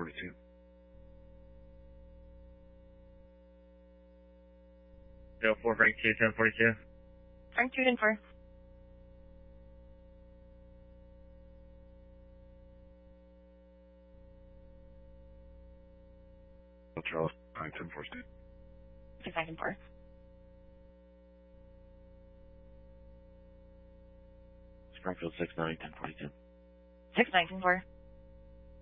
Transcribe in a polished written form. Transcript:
1042. Zero 4 Frank 2, 1042. Frank 2, 10-4. Charles 9, 1042. 6, 9, 4. Springfield 6, 9, 1042. 6, 9, 4.